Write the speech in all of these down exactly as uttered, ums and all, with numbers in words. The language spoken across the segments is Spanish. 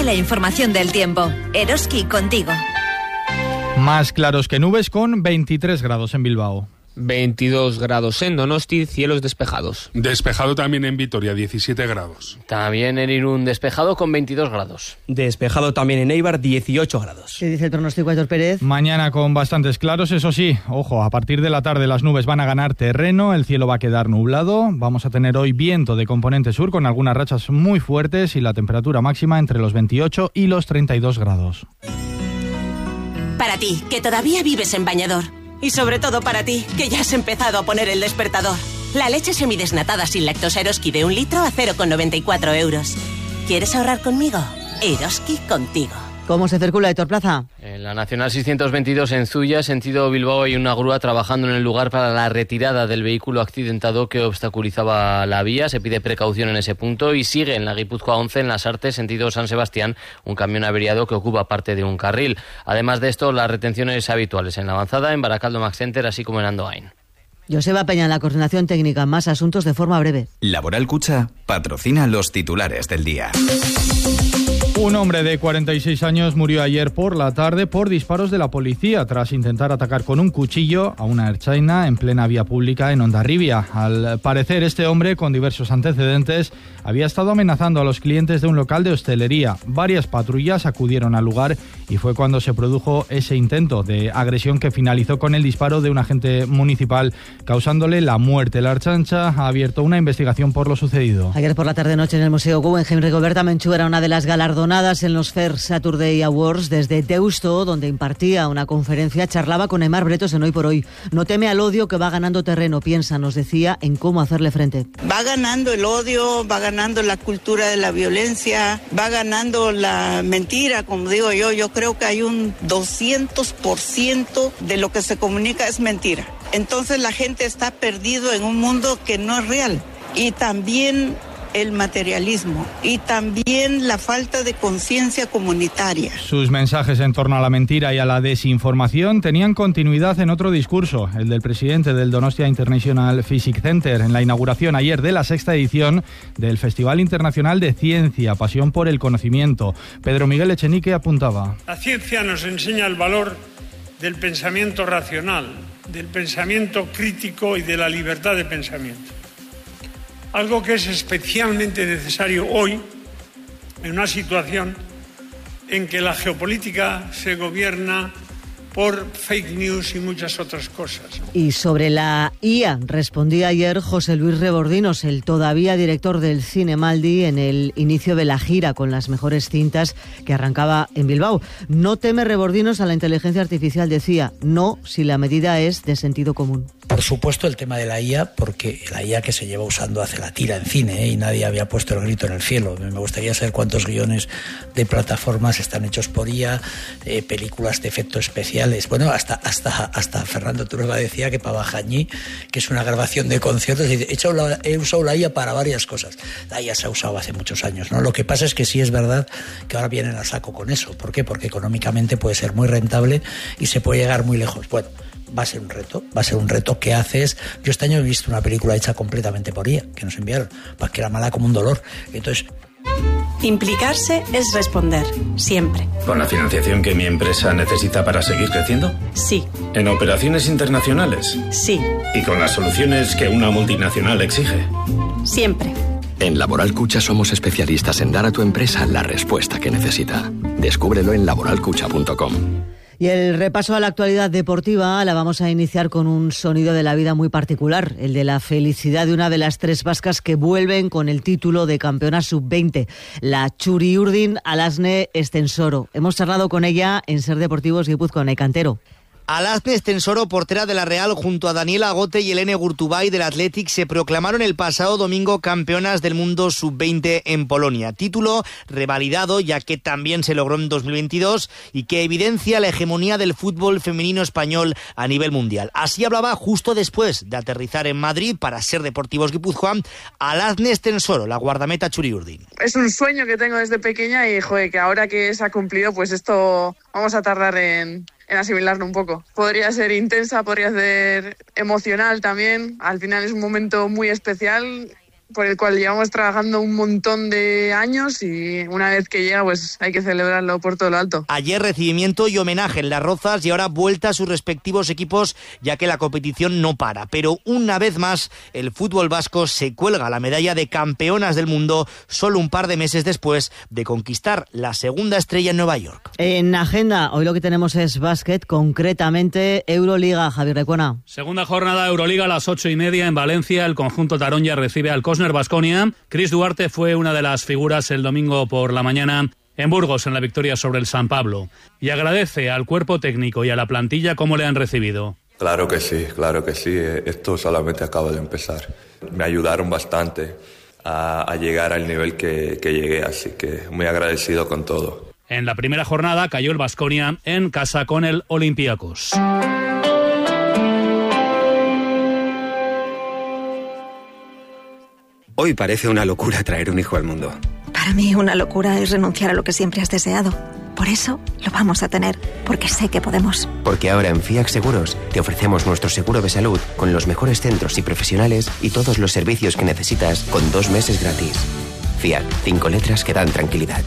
la información del tiempo. Eroski contigo. Más claros que nubes con veintitrés grados en Bilbao. veintidós grados en Donosti, cielos despejados. Despejado también en Vitoria, diecisiete grados. También en Irún despejado con veintidós grados. Despejado también en Eibar, dieciocho grados. ¿Qué dice el pronóstico, Aitor Pérez? Mañana con bastantes claros, eso sí, ojo, a partir de la tarde las nubes van a ganar terreno, el cielo va a quedar nublado, vamos a tener hoy viento de componente sur con algunas rachas muy fuertes y la temperatura máxima entre los veintiocho y los treinta y dos grados. Para ti, que todavía vives en bañador. Y sobre todo para ti, que ya has empezado a poner el despertador. La leche semidesnatada sin lactosa Eroski de un litro a cero coma noventa y cuatro euros. ¿Quieres ahorrar conmigo? Eroski contigo. ¿Cómo se circula, Aitor Plaza? En la Nacional seiscientos veintidós en Zuya, sentido Bilbao, hay una grúa trabajando en el lugar para la retirada del vehículo accidentado que obstaculizaba la vía. Se pide precaución en ese punto y sigue en la Guipúzcoa once, en Las Artes, sentido San Sebastián, un camión averiado que ocupa parte de un carril. Además de esto, las retenciones habituales en la avanzada, en Baracaldo Max Center, así como en Andoain. Joseba Peña, en la coordinación técnica. Más asuntos de forma breve. Laboral Cucha patrocina los titulares del día. Un hombre de cuarenta y seis años murió ayer por la tarde por disparos de la policía tras intentar atacar con un cuchillo a una ertzaina en plena vía pública en Hondarribia. Al parecer, este hombre, con diversos antecedentes, había estado amenazando a los clientes de un local de hostelería. Varias patrullas acudieron al lugar y fue cuando se produjo ese intento de agresión que finalizó con el disparo de un agente municipal, causándole la muerte. La Ertzaintza ha abierto una investigación por lo sucedido. Ayer por la tarde-noche en el Museo Guggenheim, Rigoberta Menchú era una de las galardonadas en los Fair Saturday Awards. Desde Deusto, donde impartía una conferencia, charlaba con Aimar Bretos en Hoy por Hoy. No teme al odio que va ganando terreno, piensa, nos decía, en cómo hacerle frente. Va ganando el odio, va ganando la cultura de la violencia, va ganando la mentira, como digo yo. Yo creo que hay un doscientos por ciento de lo que se comunica es mentira. Entonces la gente está perdido en un mundo que no es real. Y también el materialismo y también la falta de conciencia comunitaria. Sus mensajes en torno a la mentira y a la desinformación tenían continuidad en otro discurso, el del presidente del Donostia International Physics Center, en la inauguración ayer de la sexta edición del Festival Internacional de Ciencia, Pasión por el Conocimiento. Pedro Miguel Echenique apuntaba: la ciencia nos enseña el valor del pensamiento racional, del pensamiento crítico y de la libertad de pensamiento. Algo que es especialmente necesario hoy, en una situación en que la geopolítica se gobierna por fake news y muchas otras cosas. Y sobre la I A respondía ayer José Luis Rebordinos, el todavía director del Cinemaldi, en el inicio de la gira con las mejores cintas que arrancaba en Bilbao. No teme Rebordinos a la inteligencia artificial, decía, no si la medida es de sentido común. Por supuesto el tema de la I A, porque la I A que se lleva usando hace la tira en cine, ¿eh? Y nadie había puesto el grito en el cielo. Me gustaría saber cuántos guiones de plataformas están hechos por I A, eh, películas de efectos especiales. Bueno, hasta hasta hasta Fernando Trueba decía que para Bajañí, que es una grabación de conciertos, dice, he, hecho la, he usado la I A para varias cosas. La I A se ha usado hace muchos años, ¿no? Lo que pasa es que sí es verdad que ahora vienen a saco con eso. ¿Por qué? Porque económicamente puede ser muy rentable y se puede llegar muy lejos. Bueno, va a ser un reto, va a ser un reto que haces. Yo este año he visto una película hecha completamente por I A, que nos enviaron, para que era mala como un dolor. Entonces, implicarse es responder, siempre. ¿Con la financiación que mi empresa necesita para seguir creciendo? Sí. ¿En operaciones internacionales? Sí. ¿Y con las soluciones que una multinacional exige? Siempre. En Laboral Cucha somos especialistas en dar a tu empresa la respuesta que necesita. Descúbrelo en laboral cucha punto com. Y el repaso a la actualidad deportiva la vamos a iniciar con un sonido de la vida muy particular, el de la felicidad de una de las tres vascas que vuelven con el título de campeona sub veinte, la Txuri-Urdin Alasne Estensoro. Hemos charlado con ella en Ser Deportivos Guipúzcoa, en Cantero. Alasne Estensoro, portera de la Real, junto a Daniela Gote y Helene Gurtubay del Athletic, se proclamaron el pasado domingo campeonas del mundo sub veinte en Polonia. Título revalidado, ya que también se logró en dos mil veintidós y que evidencia la hegemonía del fútbol femenino español a nivel mundial. Así hablaba justo después de aterrizar en Madrid para Ser Deportivos Guipúzcoa Alasne Estensoro, la guardameta Txuri-Urdin. Es un sueño que tengo desde pequeña y, joder, que ahora que se ha cumplido, pues esto vamos a tardar en... en asimilarlo un poco. Podría ser intensa, podría ser emocional también. Al final es un momento muy especial por el cual llevamos trabajando un montón de años y una vez que llega pues hay que celebrarlo por todo lo alto. Ayer recibimiento y homenaje en Las Rozas y ahora vuelta a sus respectivos equipos ya que la competición no para. Pero una vez más el fútbol vasco se cuelga la medalla de campeonas del mundo solo un par de meses después de conquistar la segunda estrella en Nueva York. En agenda, hoy lo que tenemos es básquet, concretamente Euroliga. Javier Recuena. Segunda jornada Euroliga a las ocho y media en Valencia. El conjunto Taronja recibe al Cosner Baskonia. Chris Duarte fue una de las figuras el domingo por la mañana en Burgos en la victoria sobre el San Pablo. Y agradece al cuerpo técnico y a la plantilla cómo le han recibido. Claro que sí, claro que sí. Esto solamente acaba de empezar. Me ayudaron bastante a, a llegar al nivel que, que llegué, así que muy agradecido con todo. En la primera jornada cayó el Baskonia en casa con el Olympiacos. Hoy parece una locura traer un hijo al mundo. Para mí una locura es renunciar a lo que siempre has deseado. Por eso lo vamos a tener, porque sé que podemos. Porque ahora en FIAC Seguros te ofrecemos nuestro seguro de salud con los mejores centros y profesionales y todos los servicios que necesitas con dos meses gratis. FIAC, cinco letras que dan tranquilidad.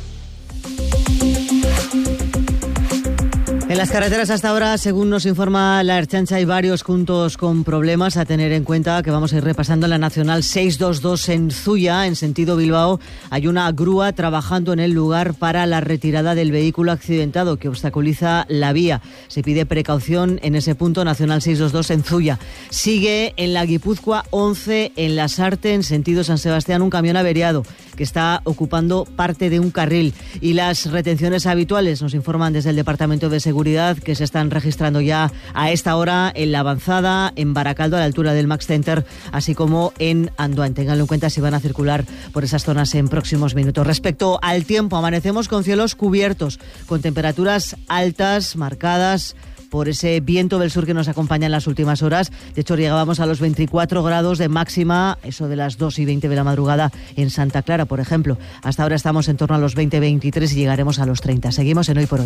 En las carreteras hasta ahora, según nos informa la Ertzaintza, hay varios puntos con problemas a tener en cuenta que vamos a ir repasando. En la Nacional seiscientos veintidós en Zuya, en sentido Bilbao, hay una grúa trabajando en el lugar para la retirada del vehículo accidentado que obstaculiza la vía. Se pide precaución en ese punto. Nacional seiscientos veintidós en Zuya. Sigue en la Guipúzcoa once en la Sarte, en sentido San Sebastián, un camión averiado que está ocupando parte de un carril. Y las retenciones habituales nos informan desde el Departamento de Seguridad que se están registrando ya a esta hora en La Avanzada, en Baracaldo, a la altura del Max Center, así como en Andoain. Ténganlo en cuenta si van a circular por esas zonas en próximos minutos. Respecto al tiempo, amanecemos con cielos cubiertos, con temperaturas altas, marcadas por ese viento del sur que nos acompaña en las últimas horas. De hecho, llegábamos a los veinticuatro grados de máxima, eso de las dos y veinte de la madrugada en Santa Clara, por ejemplo. Hasta ahora estamos en torno a los veinte veintitrés y llegaremos a los treinta. Seguimos en Hoy por Hoy.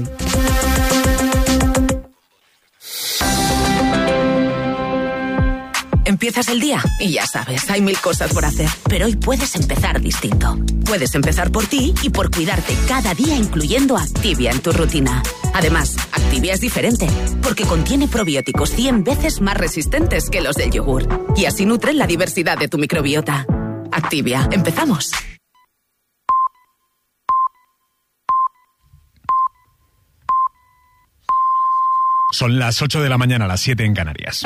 Empiezas el día y ya sabes, hay mil cosas por hacer. Pero hoy puedes empezar distinto. Puedes empezar por ti y por cuidarte cada día, incluyendo Activia en tu rutina. Además, Activia es diferente, porque contiene probióticos cien veces más resistentes que los del yogur. Y así nutren la diversidad de tu microbiota. Activia, empezamos. Son las ocho de la mañana, las siete en Canarias.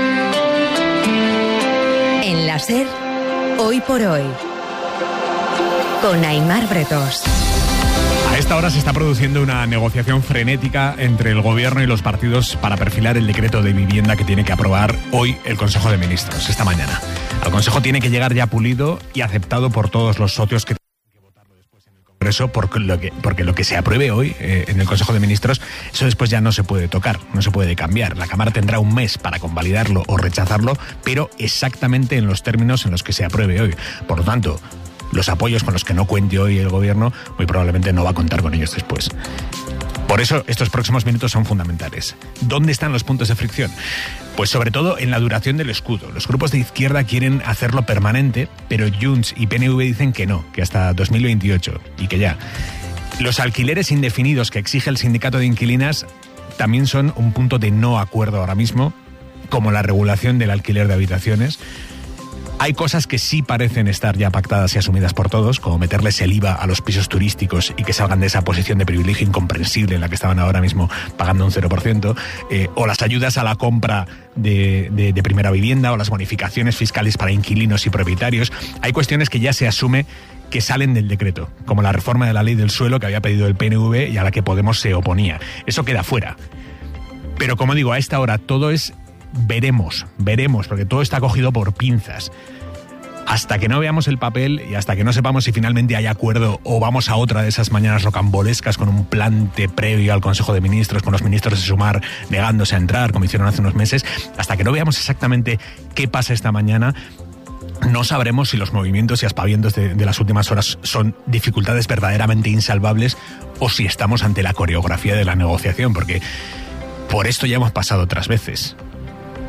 En la SER, Hoy por Hoy, con Aimar Bretos. A esta hora se está produciendo una negociación frenética entre el Gobierno y los partidos para perfilar el decreto de vivienda que tiene que aprobar hoy el Consejo de Ministros, esta mañana. Al Consejo tiene que llegar ya pulido y aceptado por todos los socios que Por eso, porque lo que, porque lo que se apruebe hoy eh, en el Consejo de Ministros, eso después ya no se puede tocar, no se puede cambiar. La Cámara tendrá un mes para convalidarlo o rechazarlo, pero exactamente en los términos en los que se apruebe hoy. Por lo tanto, los apoyos con los que no cuente hoy el Gobierno, muy probablemente no va a contar con ellos después. Por eso, estos próximos minutos son fundamentales. ¿Dónde están los puntos de fricción? Pues sobre todo en la duración del escudo. Los grupos de izquierda quieren hacerlo permanente, pero Junts y P N V dicen que no, que hasta dos mil veintiocho y que ya. Los alquileres indefinidos que exige el sindicato de inquilinas también son un punto de no acuerdo ahora mismo, como la regulación del alquiler de habitaciones. Hay cosas que sí parecen estar ya pactadas y asumidas por todos, como meterles el I V A a los pisos turísticos y que salgan de esa posición de privilegio incomprensible en la que estaban ahora mismo pagando un cero por ciento, eh, o las ayudas a la compra de, de, de primera vivienda, o las bonificaciones fiscales para inquilinos y propietarios. Hay cuestiones que ya se asume que salen del decreto, como la reforma de la ley del suelo que había pedido el P N V y a la que Podemos se oponía. Eso queda fuera. Pero como digo, a esta hora todo es veremos, veremos, porque todo está cogido por pinzas. Hasta que no veamos el papel y hasta que no sepamos si finalmente hay acuerdo o vamos a otra de esas mañanas rocambolescas con un plante previo al Consejo de Ministros, con los ministros de Sumar negándose a entrar, como hicieron hace unos meses, hasta que no veamos exactamente qué pasa esta mañana, no sabremos si los movimientos y aspavientos de, de las últimas horas son dificultades verdaderamente insalvables o si estamos ante la coreografía de la negociación, porque por esto ya hemos pasado otras veces.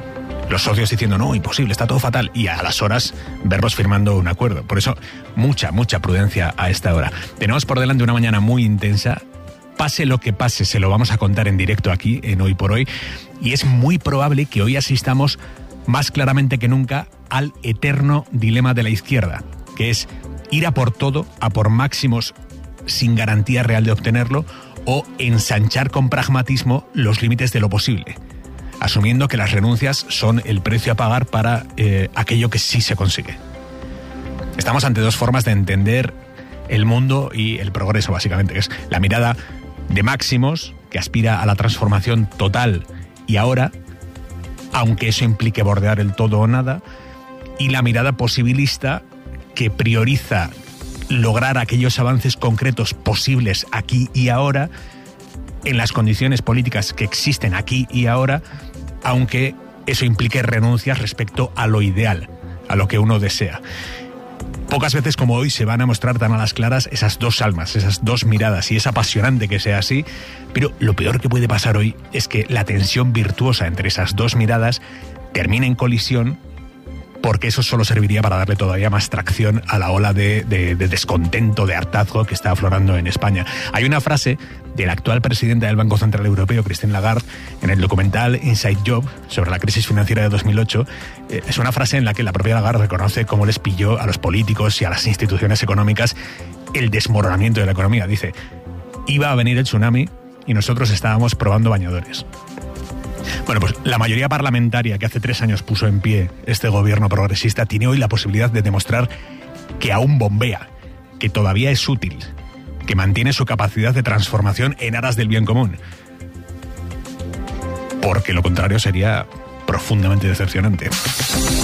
Los socios diciendo, no, imposible, está todo fatal, y a las horas verlos firmando un acuerdo. Por eso, mucha, mucha prudencia a esta hora. Tenemos por delante una mañana muy intensa. Pase lo que pase, se lo vamos a contar en directo aquí, en Hoy por Hoy, y es muy probable que hoy asistamos más claramente que nunca al eterno dilema de la izquierda, que es ir a por todo, a por máximos sin garantía real de obtenerlo, o ensanchar con pragmatismo los límites de lo posible, asumiendo que las renuncias son el precio a pagar para eh, aquello que sí se consigue. Estamos ante dos formas de entender el mundo y el progreso, básicamente, que es la mirada de máximos, que aspira a la transformación total y ahora, aunque eso implique bordear el todo o nada, y la mirada posibilista, que prioriza lograr aquellos avances concretos posibles aquí y ahora, en las condiciones políticas que existen aquí y ahora, aunque eso implique renuncias respecto a lo ideal, a lo que uno desea. Pocas veces como hoy se van a mostrar tan a las claras esas dos almas, esas dos miradas, y es apasionante que sea así, pero lo peor que puede pasar hoy es que la tensión virtuosa entre esas dos miradas termine en colisión, porque eso solo serviría para darle todavía más tracción a la ola de, de, de descontento, de hartazgo que está aflorando en España. Hay una frase de la actual presidenta del Banco Central Europeo, Christine Lagarde, en el documental Inside Job sobre la crisis financiera de dos mil ocho. Eh, es una frase en la que la propia Lagarde reconoce cómo les pilló a los políticos y a las instituciones económicas el desmoronamiento de la economía. Dice, iba a venir el tsunami y nosotros estábamos probando bañadores. Bueno, pues la mayoría parlamentaria que hace tres años puso en pie este gobierno progresista tiene hoy la posibilidad de demostrar que aún bombea, que todavía es útil, que mantiene su capacidad de transformación en aras del bien común. Porque lo contrario sería profundamente decepcionante.